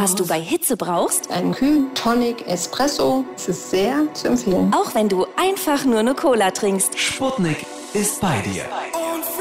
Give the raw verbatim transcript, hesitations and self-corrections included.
Was du bei Hitze brauchst? Einen kühlen Tonic Espresso. Das ist sehr zu empfehlen. Auch wenn du einfach nur eine Cola trinkst. Sputnik ist bei dir.